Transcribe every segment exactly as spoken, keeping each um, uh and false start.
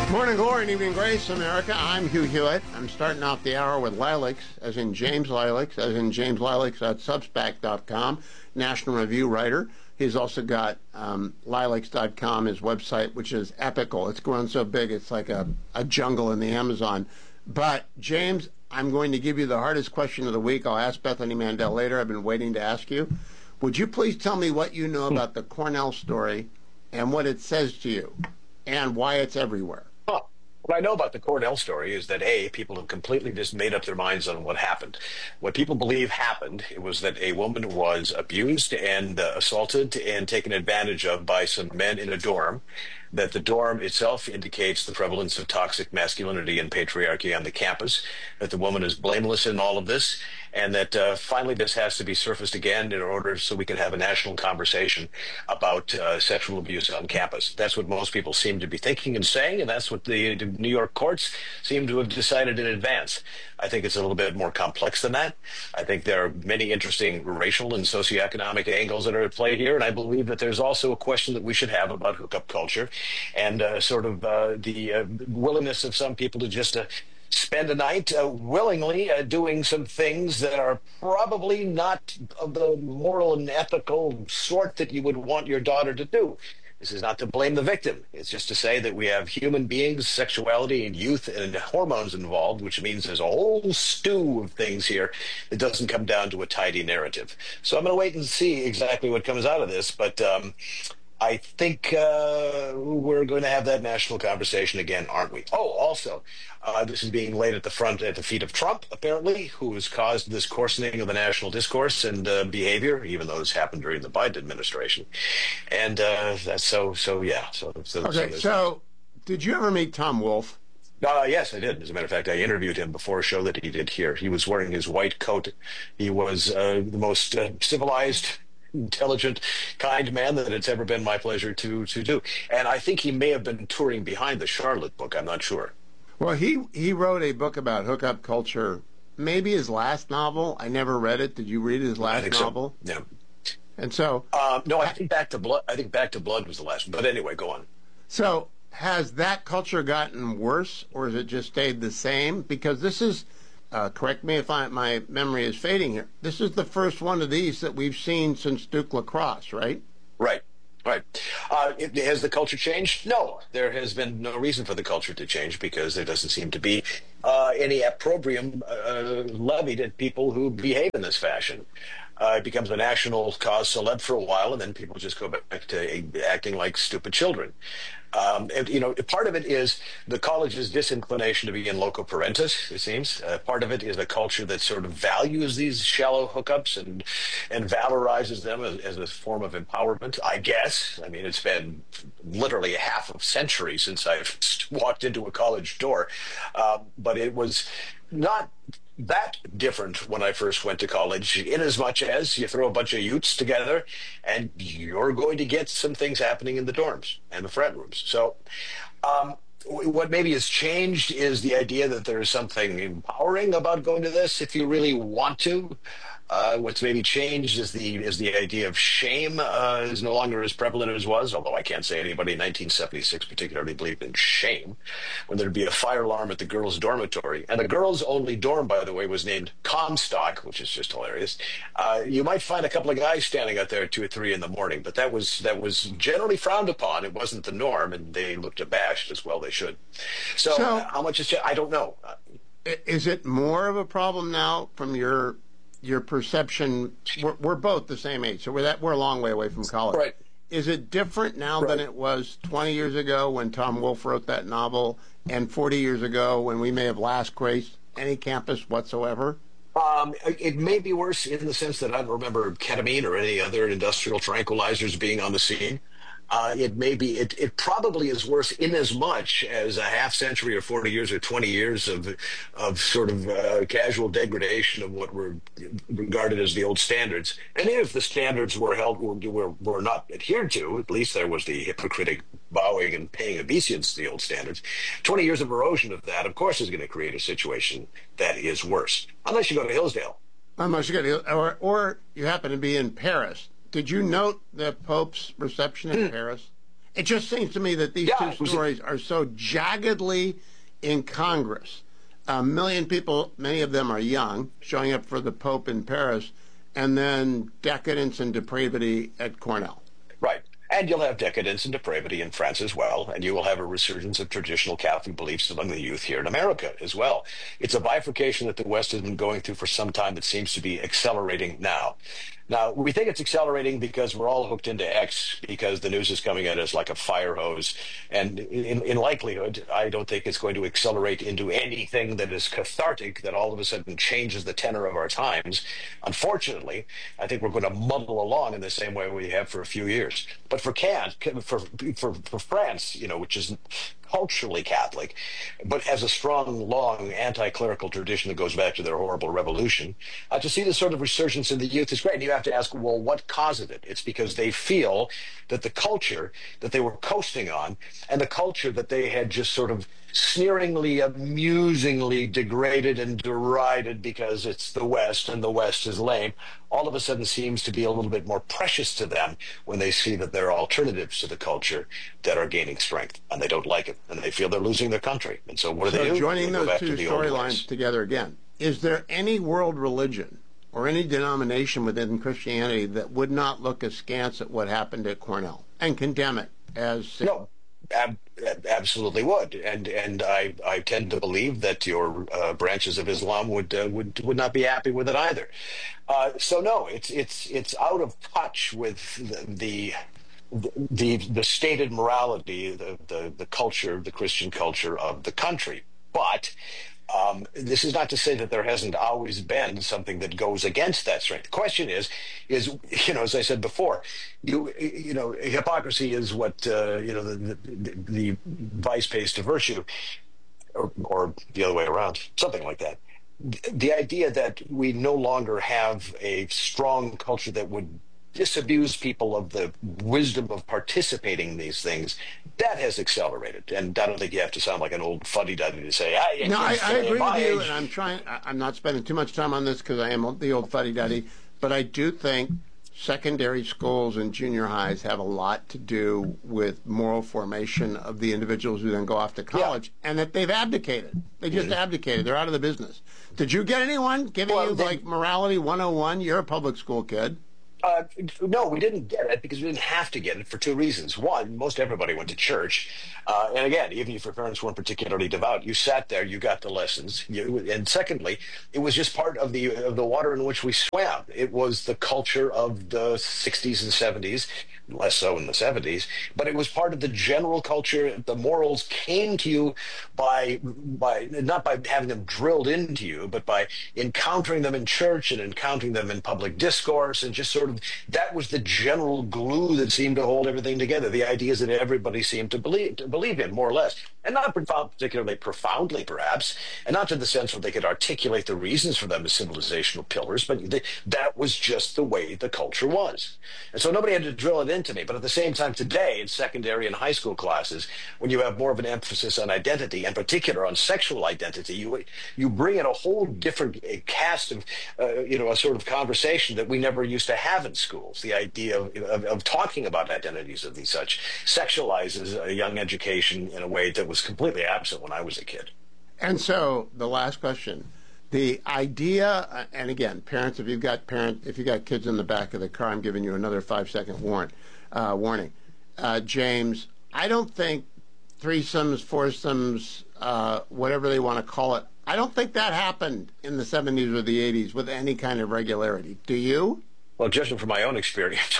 Morning glory and evening grace, America. I'm Hugh Hewitt. I'm starting off the hour with Lilacs, as in James Lilacs, as in James Lilacs at Substack dot com, National Review writer. He's also got um, Lilacs dot com, his website, which is epical. It's grown so big, it's like a, a jungle in the Amazon. But, James, I'm going to give you the hardest question of the week. I'll ask Bethany Mandel later. I've been waiting to ask you. Would you please tell me what you know about the Cornell story and what it says to you and why it's everywhere? What I know about the Cornell story is that, A, people have completely just made up their minds on what happened. What people believe happened it was that a woman was abused and uh, assaulted and taken advantage of by some men in a dorm, that the dorm itself indicates the prevalence of toxic masculinity and patriarchy on the campus, that the woman is blameless in all of this, and that uh, finally this has to be surfaced again in order so we can have a national conversation about uh, sexual abuse on campus. That's what most people seem to be thinking and saying, and that's what the, the New York courts seem to have decided in advance. I think it's a little bit more complex than that. I think there are many interesting racial and socioeconomic angles that are at play here, and I believe that there's also a question that we should have about hookup culture and uh, sort of uh, the uh, willingness of some people to just uh, spend a night uh, willingly uh, doing some things that are probably not of the moral and ethical sort that you would want your daughter to do. This is not to blame the victim. It's just to say that we have human beings, sexuality, and youth, and hormones involved, which means there's a whole stew of things here that doesn't come down to a tidy narrative. So I'm going to wait and see exactly what comes out of this, but um, I think uh, we're going to have that national conversation again, aren't we? Oh, also, uh, this is being laid at the front, at the feet of Trump, apparently, who has caused this coarsening of the national discourse and uh, behavior, even though this happened during the Biden administration. And uh, that's so, so yeah. So, so Okay, so, so did you ever meet Tom Wolfe? Uh, yes, I did. As a matter of fact, I interviewed him before a show that he did here. He was wearing his white coat. He was uh, the most uh, civilized, intelligent, kind man that it's ever been my pleasure to to do. And I think he may have been touring behind the Charlotte book. I'm not sure. Well, he, he wrote a book about hookup culture, maybe his last novel. I never read it. Did you read his last I think novel? So. Yeah. And so... Um, no, I think Back to Blood I think Back to Blood was the last one. But anyway, go on. So has that culture gotten worse, or has it just stayed the same? Because this is... Uh, correct me if I, my memory is fading here. This is the first one of these that we've seen since Duke Lacrosse, right? Right, right. Uh, it, has the culture changed? No. There has been no reason for the culture to change because there doesn't seem to be uh, any opprobrium uh, levied at people who behave in this fashion. Uh, it becomes a national cause celeb for a while, and then people just go back to acting like stupid children. Um, and, you know, part of it is the college's disinclination to be in loco parentis, it seems. Uh, part of it is a culture that sort of values these shallow hookups and and valorizes them as, as a form of empowerment, I guess. I mean, it's been literally a half a century since I've walked into a college door. Uh, but it was not that different when I first went to college, in as much as you throw a bunch of youths together and you're going to get some things happening in the dorms and the frat rooms. So um, what maybe has changed is the idea that there is something empowering about going to this if you really want to. Uh, what's maybe changed is the is the idea of shame uh, is no longer as prevalent as was, although I can't say anybody in nineteen seventy-six particularly believed in shame, when there'd be a fire alarm at the girls' dormitory. And the girls' only dorm, by the way, was named Comstock, which is just hilarious. Uh, you might find a couple of guys standing out there at two or three in the morning, but that was that was generally frowned upon. It wasn't the norm, and they looked abashed, as well they should. So, So- uh, how much is I don't know. Uh, I- Is it more of a problem now from your your perception? We're, we're both the same age, so we're that we're a long way away from college. Right. Is it different now Right. than it was twenty years ago when Tom Wolfe wrote that novel, and forty years ago when we may have last graced any campus whatsoever? Um, it may be worse in the sense that I don't remember ketamine or any other industrial tranquilizers being on the scene. Uh, it may be, it, it probably is worse in as much as a half century or forty years or twenty years of of sort of uh, casual degradation of what were regarded as the old standards. And if the standards were held, were, were, were not adhered to, at least there was the hypocritic bowing and paying obeisance to the old standards. twenty years of erosion of that, of course, is going to create a situation that is worse. Unless you go to Hillsdale. Unless you got, or or you happen to be in Paris. Did you note the Pope's reception in Paris? It just seems to me that these Yeah, two it was- stories are so jaggedly incongruous. A million people, many of them are young, showing up for the Pope in Paris, and then decadence and depravity at Cornell. Right. And you'll have decadence and depravity in France as well, and you will have a resurgence of traditional Catholic beliefs among the youth here in America as well. It's a bifurcation that the West has been going through for some time that seems to be accelerating now. Now, we think it's accelerating because we're all hooked into X because the news is coming at us like a fire hose. And in, in likelihood, I don't think it's going to accelerate into anything that is cathartic that all of a sudden changes the tenor of our times. Unfortunately, I think we're going to muddle along in the same way we have for a few years. But for Kant, for, for, for France, you know, which is culturally Catholic, but has a strong, long anti-clerical tradition that goes back to their horrible revolution, uh, to see this sort of resurgence in the youth is great. And you have to ask, well, what causes it? It's because they feel that the culture that they were coasting on and the culture that they had just sort of sneeringly, amusingly degraded and derided because it's the West and the West is lame, all of a sudden seems to be a little bit more precious to them when they see that there are alternatives to the culture that are gaining strength, and they don't like it, and they feel they're losing their country. And so what do so they do? Joining they go those back two to the old storylines ways. together again, is there any world religion or any denomination within Christianity that would not look askance at what happened at Cornell and condemn it as sin? No. Ab- absolutely would, and and I, I tend to believe that your uh, branches of Islam would uh, would would not be happy with it either. Uh, so no, it's it's it's out of touch with the the the, the stated morality, the, the the culture, the Christian culture of the country. But um, this is not to say that there hasn't always been something that goes against that strength. The question is, is you know, as I said before, you you know, hypocrisy is what uh, you know the, the the vice pays to virtue, or, or the other way around, something like that. The idea that we no longer have a strong culture that would disabuse people of the wisdom of participating in these things, that has accelerated. And I don't think you have to sound like an old fuddy-duddy to say, I, No, I, I agree with you, age. and I'm trying. I- I'm not spending too much time on this because I am the old fuddy-duddy, but I do think secondary schools and junior highs have a lot to do with moral formation of the individuals who then go off to college, yeah. and that they've abdicated. They just mm-hmm. abdicated. They're out of the business. Did you get anyone giving well, you they, like morality one oh one? You're a public school kid. Uh, no, we didn't get it because we didn't have to get it for two reasons. One, most everybody went to church. Uh, and again, even if your parents weren't particularly devout, you sat there, you got the lessons. You, and secondly, it was just part of the of the water in which we swam. It was the culture of the sixties and seventies, less so in the seventies, but it was part of the general culture. The morals came to you by, by not by having them drilled into you, but by encountering them in church and encountering them in public discourse, and just sort of that was the general glue that seemed to hold everything together. The ideas that everybody seemed to believe to believe in, more or less, and not particularly profoundly, perhaps, and not to the sense where they could articulate the reasons for them as civilizational pillars, but they, that was just the way the culture was. And so nobody had to drill it into me. But at the same time, today in secondary and high school classes, when you have more of an emphasis on identity, and particular on sexual identity, you you bring in a whole different cast of, uh, you know, a sort of conversation that we never used to have in schools. The idea of, of, of talking about identities of these such sexualizes a young education in a way that was completely absent when I was a kid. And so the last question. The idea, and again, parents, if you've got parent, if you've got kids in the back of the car, I'm giving you another five-second warrant. Uh, warning. Uh, James, I don't think threesomes, foursomes, uh, whatever they want to call it, I don't think that happened in the seventies or the eighties with any kind of regularity. Do you? Well, judging from my own experience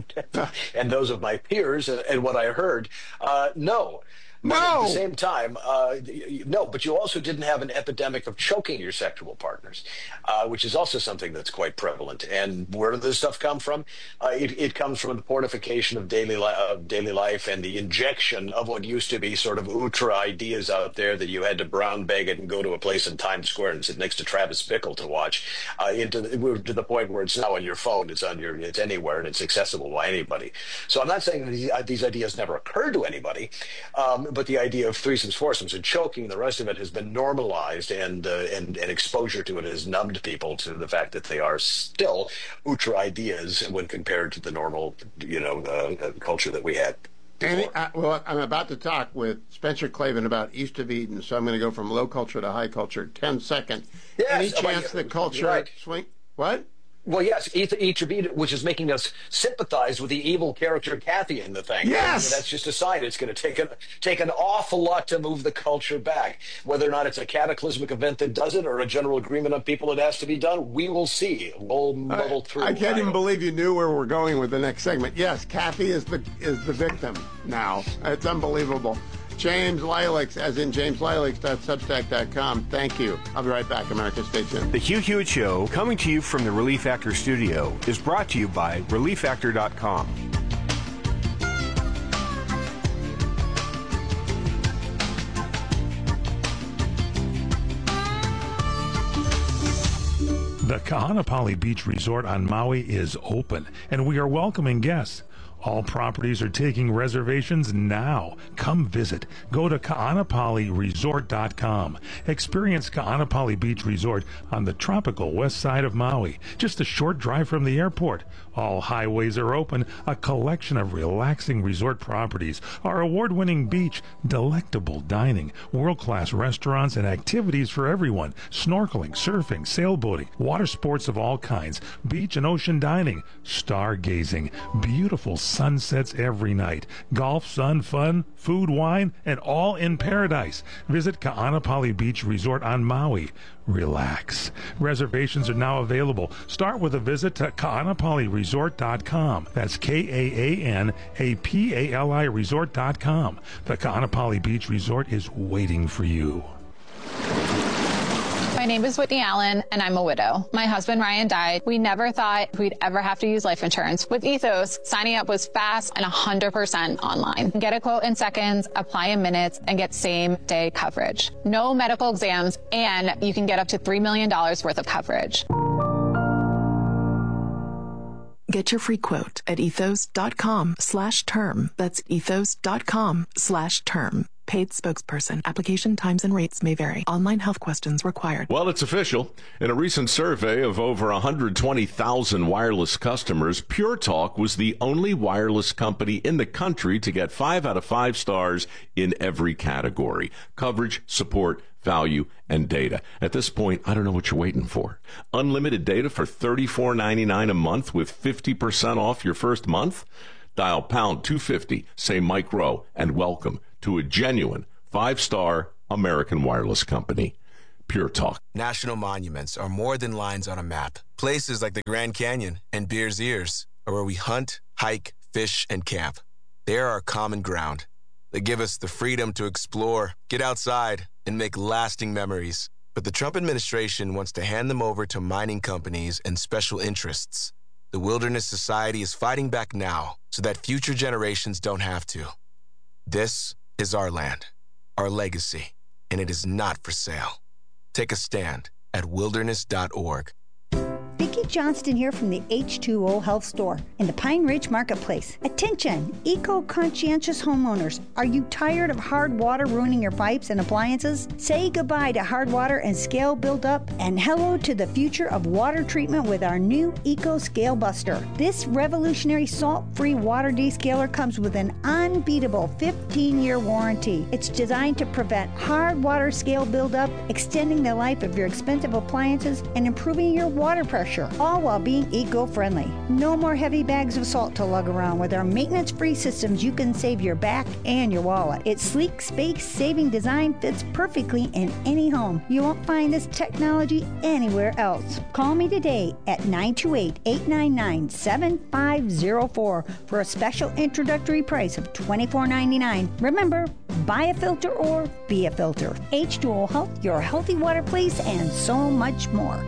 and those of my peers and what I heard, uh, no. But no. At the same time, uh, no, but you also didn't have an epidemic of choking your sexual partners, uh, which is also something that's quite prevalent. And where does this stuff come from? Uh, it, it comes from the portification of daily, li- of daily life and the injection of what used to be sort of ultra ideas out there that you had to brown bag it and go to a place in Times Square and sit next to Travis Bickle to watch, uh, into the, to the point where it's now on your phone, it's on your, it's anywhere, and it's accessible by anybody. So I'm not saying that these, these ideas never occurred to anybody. Um, But the idea of threesomes, foursomes, and choking, the rest of it has been normalized, and, uh, and and exposure to it has numbed people to the fact that they are still ultra ideas when compared to the normal, you know, uh, culture that we had. Any, uh, well, I'm about to talk with Spencer Klavan about East of Eden, so I'm going to go from low culture to high culture. Ten seconds. Yes, Any oh, chance yeah, the culture right. swing? What? Well, yes, each of Eden, which is making us sympathize with the evil character Kathy in the thing. Yes, and that's just a sign. It's going to take an take an awful lot to move the culture back. Whether or not it's a cataclysmic event that does it, or a general agreement on people it has to be done, we will see. We'll muddle through. I can't even believe you knew where we're going with the next segment. Yes, Kathy is the is the victim now. It's unbelievable. James Lileks, as in james lileks dot substack dot com. Thank you. I'll be right back, America. Stay tuned. The Hugh Hewitt Show, coming to you from the Relief Factor studio, is brought to you by relief factor dot com. The Kahanapali Beach Resort on Maui is open, and we are welcoming guests. All properties are taking reservations now. Come visit. Go to kaanapali resort dot com. Experience Kaanapali Beach Resort on the tropical west side of Maui, just a short drive from the airport. All highways are open, a collection of relaxing resort properties, our award-winning beach, delectable dining, world-class restaurants, and activities for everyone: snorkeling, surfing, sailboating, water sports of all kinds, beach and ocean dining, stargazing, beautiful sunsets every night, golf, sun, fun, food, wine, and all in paradise. Visit Kaanapali Beach Resort on Maui. Relax. Reservations are now available. Start with a visit to kaanapali resort dot com. That's K A A N A P A L I resort dot com. The Kaanapali Beach Resort is waiting for you. My name is Whitney Allen, and I'm a widow. My husband, Ryan, died. We never thought we'd ever have to use life insurance. With Ethos, signing up was fast and one hundred percent online. Get a quote in seconds, apply in minutes, and get same-day coverage. No medical exams, and you can get up to three million dollars worth of coverage. Get your free quote at ethos dot com slash term. That's ethos dot com slash term. Paid spokesperson. Application times and rates may vary. Online health questions required. Well, it's official. In a recent survey of over one hundred twenty thousand wireless customers, Pure Talk was the only wireless company in the country to get five out of five stars in every category: coverage, support, value, and data. At this point, I don't know what you're waiting for. Unlimited data for thirty-four ninety-nine a month with fifty percent off your first month? Dial pound two fifty, say Mike Rowe, and welcome to a genuine five-star American wireless company. Pure Talk. National monuments are more than lines on a map. Places like the Grand Canyon and Bears Ears are where we hunt, hike, fish, and camp. They are our common ground. They give us the freedom to explore, get outside, and make lasting memories. But the Trump administration wants to hand them over to mining companies and special interests. The Wilderness Society is fighting back now so that future generations don't have to. This is our land, our legacy, and it is not for sale. Take a stand at wilderness dot org. Vicki Johnston here from the H two O Health Store in the Pine Ridge Marketplace. Attention, eco-conscientious homeowners. Are you tired of hard water ruining your pipes and appliances? Say goodbye to hard water and scale buildup, and hello to the future of water treatment with our new Eco Scale Buster. This revolutionary salt-free water descaler comes with an unbeatable fifteen-year warranty. It's designed to prevent hard water scale buildup, extending the life of your expensive appliances, and improving your water pressure, all while being eco-friendly. No more heavy bags of salt to lug around. With our maintenance-free systems, you can save your back and your wallet. Its sleek, space-saving design fits perfectly in any home. You won't find this technology anywhere else. Call me today at nine two eight, eight nine nine, seven five zero four for a special introductory price of twenty-four ninety-nine. Remember, buy a filter or be a filter. H two O Health, your healthy water place, and so much more.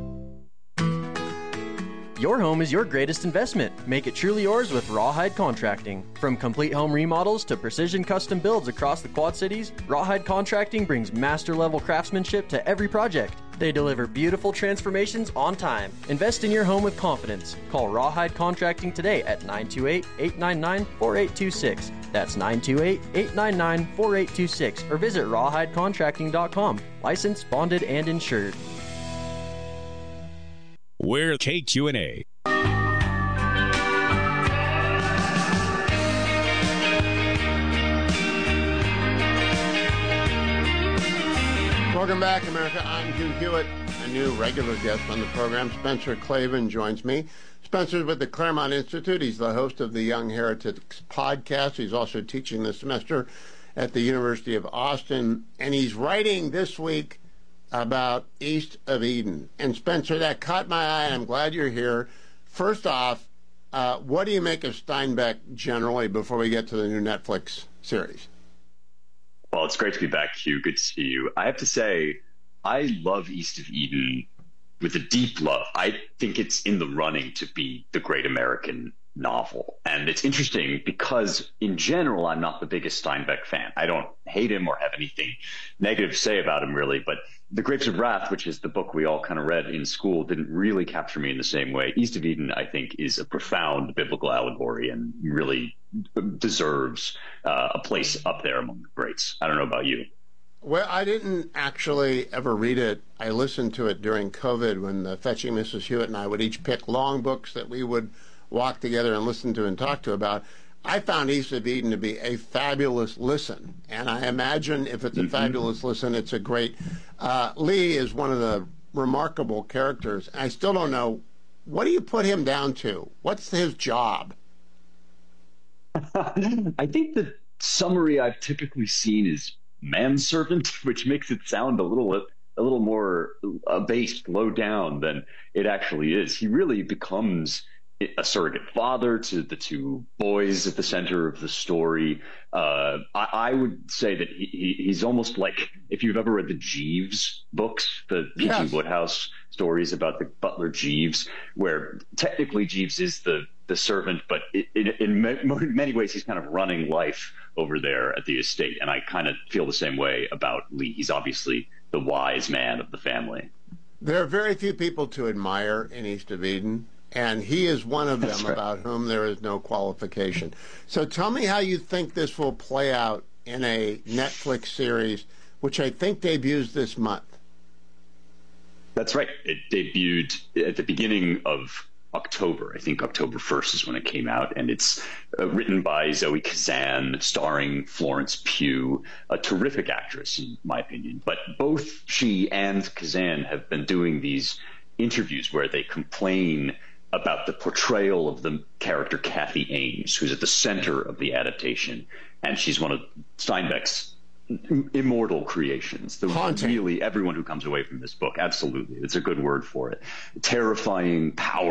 Your home is your greatest investment. Make it truly yours with Rawhide Contracting. From complete home remodels to precision custom builds across the Quad Cities, Rawhide Contracting brings master-level craftsmanship to every project. They deliver beautiful transformations on time. Invest in your home with confidence. Call Rawhide Contracting today at nine two eight, eight nine nine, four eight two six. That's nine two eight, eight nine nine, four eight two six. Or visit rawhide contracting dot com. Licensed, bonded, and insured. We're K Q and A. Welcome back, America. I'm Hugh Hewitt. A new regular guest on the program, Spencer Klavan, joins me. Spencer's with the Claremont Institute. He's the host of the Young Heretics podcast. He's also teaching this semester at the University of Austin, and he's writing this week about East of Eden. And Spencer, that caught my eye, and I'm glad you're here. First off, uh, what do you make of Steinbeck generally before we get to the new Netflix series? Well, it's great to be back, Hugh. Good to see you. I have to say, I love East of Eden with a deep love. I think it's in the running to be the great American novel. And it's interesting because, in general, I'm not the biggest Steinbeck fan. I don't hate him or have anything negative to say about him, really. But The Grapes of Wrath, which is the book we all kind of read in school, didn't really capture me in the same way. East of Eden, I think, is a profound biblical allegory and really deserves uh, a place up there among the greats. I don't know about you. Well, I didn't actually ever read it. I listened to it during COVID when the Fetching Missus Hewitt and I would each pick long books that we would walk together and listen to and talk to about. I found East of Eden to be a fabulous listen, and I imagine if it's a mm-hmm. fabulous listen, it's a great. Uh, Lee is one of the remarkable characters. I still don't know, what do you put him down to? What's his job? I think the summary I've typically seen is manservant, which makes it sound a little a little more abased, low down than it actually is. He really becomes a surrogate father to the two boys at the center of the story. Uh, I, I would say that he, he's almost like, if you've ever read the Jeeves books, the P G Yes. Woodhouse stories about the butler Jeeves, where technically Jeeves is the, the servant, but in, in, in many ways he's kind of running life over there at the estate. And I kind of feel the same way about Lee. He's obviously the wise man of the family. There are very few people to admire in East of Eden, and he is one of them right. about whom there is no qualification. So tell me how you think this will play out in a Netflix series, which I think debuts this month. That's right. It debuted at the beginning of October. I think October first is when it came out, and it's uh, written by Zoe Kazan, starring Florence Pugh, a terrific actress in my opinion. But both she and Kazan have been doing these interviews where they complain about the portrayal of the character Kathy Ames, who's at the center of the adaptation, and she's one of Steinbeck's immortal creations. The, really, everyone who comes away from this book, absolutely, it's a good word for it. Terrifying, powerful.